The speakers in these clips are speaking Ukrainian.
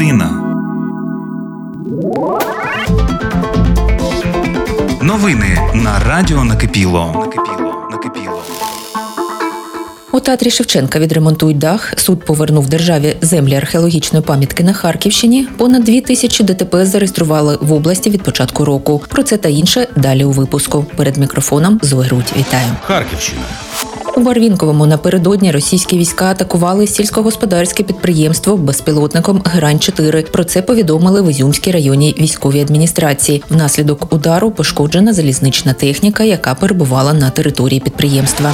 Година. Новини на радіо Накипіло. У театрі Шевченка відремонтують дах, суд повернув державі землі археологічної пам'ятки на Харківщині, понад 2000 ДТП зареєстрували в області від початку року. Про це та інше далі у випуску. Перед мікрофоном Зоя Грудь. Вітаю. Харківщина. У Барвінковому напередодні російські війська атакували сільськогосподарське підприємство безпілотником Герань-4. Про це повідомили в Ізюмській районній військовій адміністрації. Внаслідок удару пошкоджена залізнична техніка, яка перебувала на території підприємства.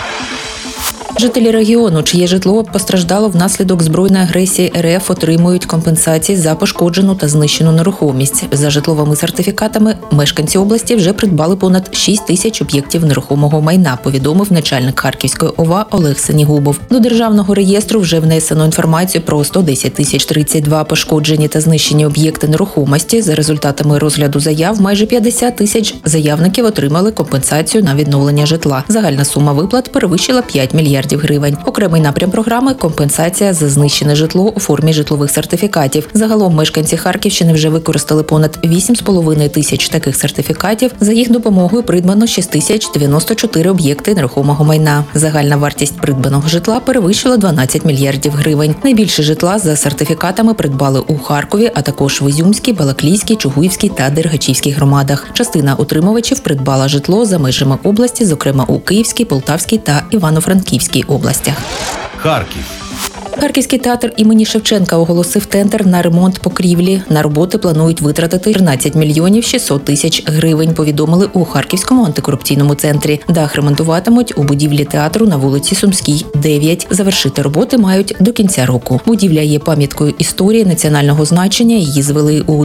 Жителі регіону, чиє житло постраждало внаслідок збройної агресії РФ, отримують компенсації за пошкоджену та знищену нерухомість. За житловими сертифікатами мешканці області вже придбали понад 6 тисяч об'єктів нерухомого майна, повідомив начальник Харківської ОВА Олег Сенігубов. До державного реєстру вже внесено інформацію про 110 032 пошкоджені та знищені об'єкти нерухомості. За результатами розгляду заяв майже 50 тисяч заявників отримали компенсацію на відновлення житла. Загальна сума виплат перевищила 5 мільярдів гривень. Окремий напрям програми – компенсація за знищене житло у формі житлових сертифікатів. Загалом мешканці Харківщини вже використали понад 8,5 тисяч таких сертифікатів. За їх допомогою придбано 6094 об'єкти нерухомого майна. Загальна вартість придбаного житла перевищила 12 мільярдів гривень. Найбільше житла за сертифікатами придбали у Харкові, а також в Ізюмській, Балаклійській, Чугуївській та Дергачівській громадах. Частина отримувачів придбала житло за межами області, зокрема у Київській, Полтавській та Івано-Франківській областях. Харків. Харківський театр імені Шевченка оголосив тендер на ремонт покрівлі. На роботи планують витратити 13 мільйонів 600 тисяч гривень, повідомили у Харківському антикорупційному центрі. Дах ремонтуватимуть у будівлі театру на вулиці Сумській, 9. Завершити роботи мають до кінця року. Будівля є пам'яткою історії національного значення. Її звели у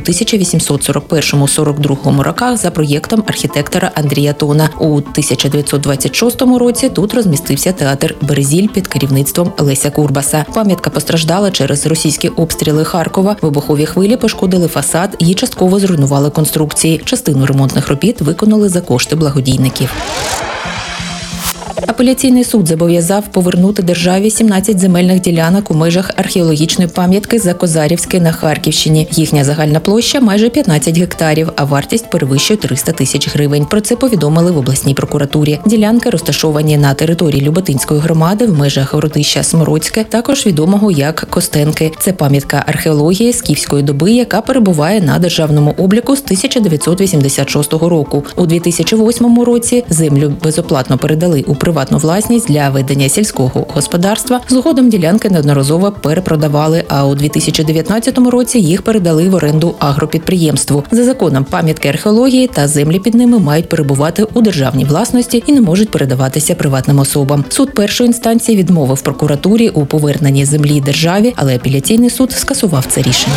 1841-42 роках за проєктом архітектора Андрія Тона. У 1926 році тут розмістився театр «Березіль» під керівництвом Леся Курбаса. Пам'ятка постраждала через російські обстріли Харкова. Вибухові хвилі пошкодили фасад і частково зруйнували конструкції. Частину ремонтних робіт виконали за кошти благодійників. Апеляційний суд зобов'язав повернути державі 17 земельних ділянок у межах археологічної пам'ятки Закозарівське на Харківщині. Їхня загальна площа майже 15 гектарів, а вартість перевищує 300 тисяч гривень. Про це повідомили в обласній прокуратурі. Ділянки розташовані на території Люботинської громади в межах городища Смородське, також відомого як Костенки. Це пам'ятка археології скіфської доби, яка перебуває на державному обліку з 1986 року. У 2008 році землю безоплатно передали у приватну власність для ведення сільського господарства. Згодом ділянки неодноразово перепродавали, а у 2019 році їх передали в оренду агропідприємству. За законом пам'ятки археології та землі під ними мають перебувати у державній власності і не можуть передаватися приватним особам. Суд першої інстанції відмовив прокуратурі у поверненні землі державі, але апеляційний суд скасував це рішення.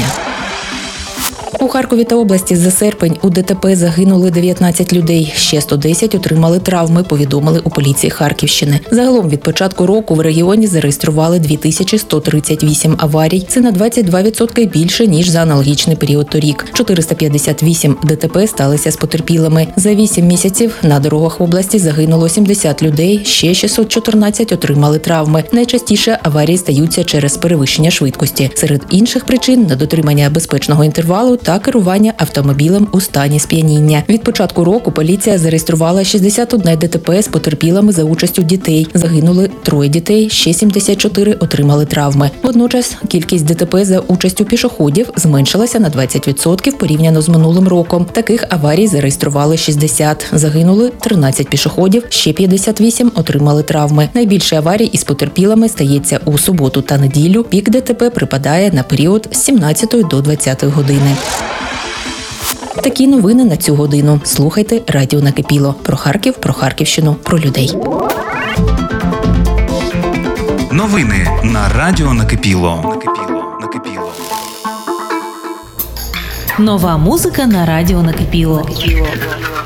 У Харкові та області за серпень у ДТП загинули 19 людей. Ще 110 отримали травми, повідомили у поліції Харківщини. Загалом від початку року в регіоні зареєстрували 2138 аварій. Це на 22% більше, ніж за аналогічний період торік. 458 ДТП сталися з потерпілими. За 8 місяців на дорогах області загинуло 70 людей, ще 614 отримали травми. Найчастіше аварії стаються через перевищення швидкості. Серед інших причин – недотримання безпечного інтервалу та керування автомобілем у стані сп'яніння. Від початку року поліція зареєструвала 61 ДТП з потерпілими за участю дітей. Загинули 3 дітей, ще 74 отримали травми. Водночас кількість ДТП за участю пішоходів зменшилася на 20% порівняно з минулим роком. Таких аварій зареєстрували 60. Загинули 13 пішоходів, ще 58 отримали травми. Найбільше аварій із потерпілими стається у суботу та неділю. Пік ДТП припадає на період з 17 до 20 години. Такі новини на цю годину. Слухайте радіо Накипіло. Про Харків, про Харківщину, про людей. Новини на радіо Накипіло. Нова музика на радіо Накипіло.